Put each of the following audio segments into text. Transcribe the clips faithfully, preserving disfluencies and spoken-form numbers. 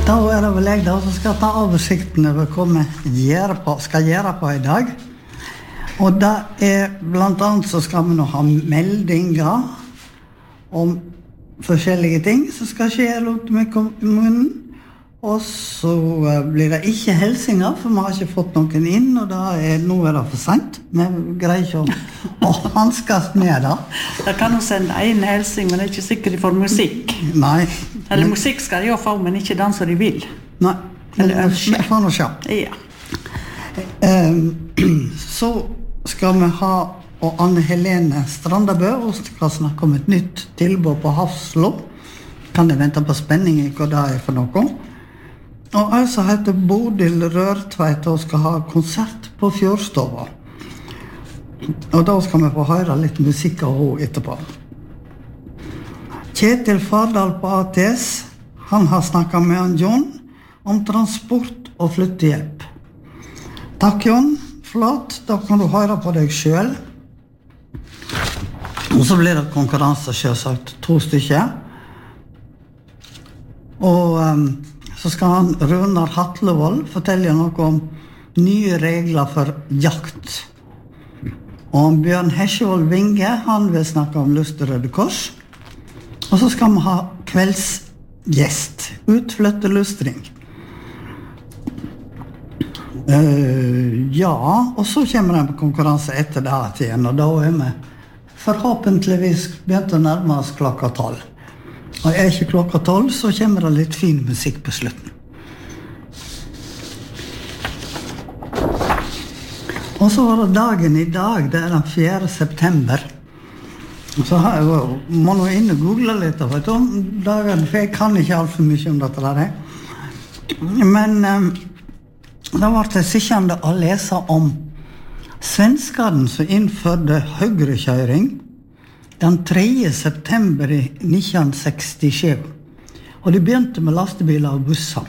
Da er det vel jeg da som skal ta oversikten over hva vi gjør på, skal gjøre på i dag. Og det er blant annet så skal vi nå ha meldinger om forskjellige ting som skal skje rundt med kommunen. Og så blir det ikke helsinger, for vi har ikke fått noen inn, og da er, nå er det for sent. Vi greier ikke å, å hanskes med det. Da kan du sende en helsing, men det er ikke sikkert de får musikk. Nei. Eller musikk skal de jo få, men ikke den som de vil. Nei, eller vi får noe se. Ja. Um, så skal vi ha og Anne Helene Strandabø, og skal snakke om et nytt tilbud på Hafslo. Kan jeg vente på spenning i hva det er for noe? Og jeg som heter Bodil Rørtveit og skal ha konsert på Fjordstova. Og da skal vi få høre litt musikk av henne etterpå. Kjetil Fardal på A T S, han har snakket med han John om transport og flyttehjelp. Takk John, flott, da kan du høre på deg selv. Og så blir det konkurranse selvsagt, to stykker. Og um, så skal han Runar Hatlevold fortelle noe om nye regler for jakt. Og Bjørn Hesjevold Vinge, han vil snakke om Lusterøde Kors. Og så skal vi ha kveldsgjest, utflytte lustring. Uh, ja, og så kommer det en konkurranse etter det igjen, og da er vi forhåpentligvis begynt å nærme oss klokka tolv. Og er ikke klokka tolv, så kommer det litt fin musikk på slutten. Og så var det dagen i dag, det er den fjerde september. Så har jeg jo, må nå inn og google litt vet du, om dagen, for jeg kan ikke alt for mye om dette der. Men um, da var det sikkert å lese om svenskene som innførte høyrekjøring den tredje september i nitten sekstisju. Og de begynte med lastebiler og busser.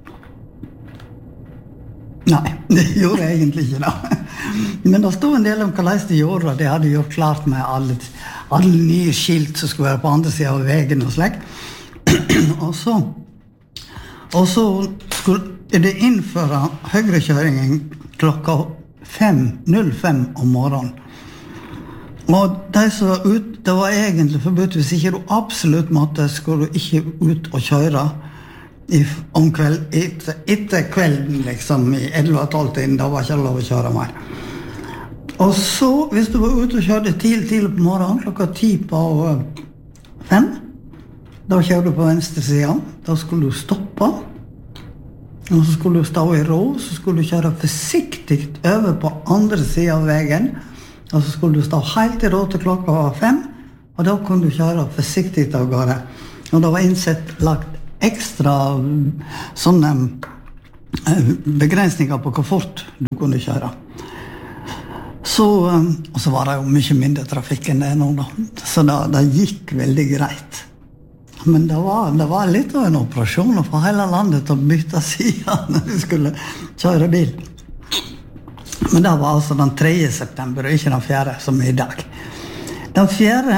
Nei, det gjorde jeg egentlig ikke da. Men det stod en del om hva de gjorde, og de hadde gjort klart med alle, alle nye skilt som skulle være på andre siden av veien og slik. og så, og så skulle de innføre høyrekjøringen klokka fem null fem om morgenen. Og de som var ut, det var egentlig forbudt, hvis ikke du absolutt måtte, skulle du ikke ut og kjøre i, om kveld, etter, etter kvelden, liksom, i elleve tolv tiden, da var ikke lov å kjøre mer. Og så, hvis du var ute og kjørte tidlig, tidlig på morgenen, klokka ti på fem, da kjørte du på venstre siden, da skulle du stoppe, og så skulle du stå i ro, så skulle du kjøre forsiktig over på andre siden av veien, og så skulle du stå helt i ro til klokka var fem, og da kunne du kjøre forsiktig av gårde. Og det var innsett lagt ekstra sånne begrensninger på hvor fort du kunne kjøre. Så, og så var det jo mye mindre trafikk enn det nå da. Så det, det gikk veldig greit. Men det var, det var litt av en operasjon å få hele landet til å bytte siden når vi skulle kjøre bil. Men det var altså den tredje september, og ikke den fjerde, som er i dag. Den fjerde,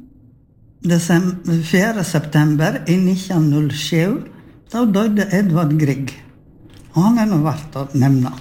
fjerde september i nitten null sju, da døde Edvard Grieg. Og han er nå verdt å nevne.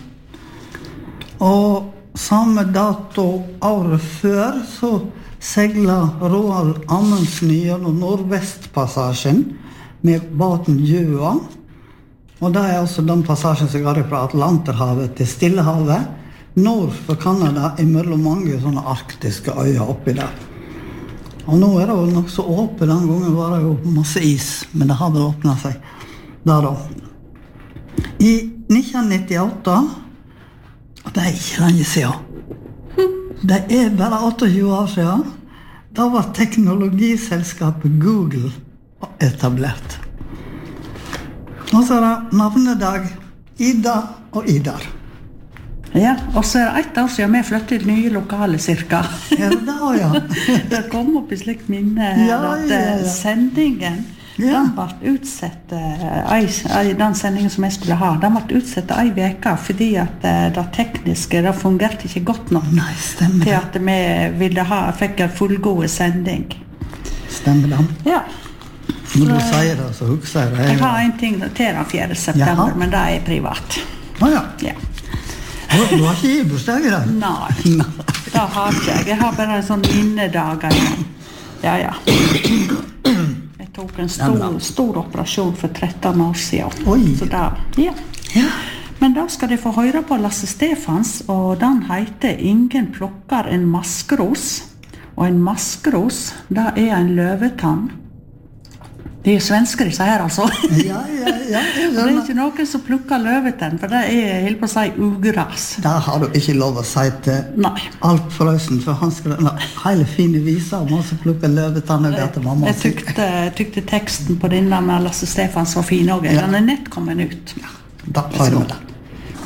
Og samme dato året før, så seglet Roald Amundsen gjennom Nordvestpassasjen med båten Gjøa. Og det er altså den passasjen som går fra Atlanterhavet til Stillehavet, nord for Kanada, imellom mange sånne arktiske øyer oppi der. Og nå er det jo nok så åpent, den gangen var det jo masse is, men det har vel åpnet seg der da. I nitten nittiåtte, og det er ikke lenge siden, det er bare tjueåtte år siden, da var teknologiselskapet Google etablert. Og så er det navnedag Ida og Idar. Ja, og så er det ett år siden vi flyttet til nye lokale cirka. Ja, det har jeg. Det kom opp i slikt minne ja, at ja, ja. sendingen, ja. den ble utsett, den sendingen som jeg skulle ha, den ble utsett en veka, fordi at det tekniske, det fungerte ikke godt nok. Nei, stemmer. Til at vi ville ha, fikk en fullgod sending. Stemmer det. Ja. Når du sier det, så husker jeg det. Jeg har en ting til den fjerde september, Jaha. men det er privat. Åja, Ja. du, du har ikke i bursdag i dag? Nei, Nei. det har ikke jeg. Jeg har bare en sånn minnedager igjen. Ja, ja. Jeg tok en stor, stor operasjon for tretten år siden. Oi. Så da, ja. Ja. Men da skal de få høre på Lasse Stefans, og den heter Ingen plukker en maskros. Og en maskros, det er en løvetann. De er svensker disse her, altså. Ja, ja, ja. Og det er ikke noen som plukker løvetann, for det er, helt på å si, ugras. Da har du ikke lov å si til Nei. Alf Frøysen, for han skulle ha hele fine viser om han som plukker løvetann og det til mamma. Jeg tykte, tykte teksten på denne med Lasse Stefans var fin også. Den er nett kommet ut. Da har vi det.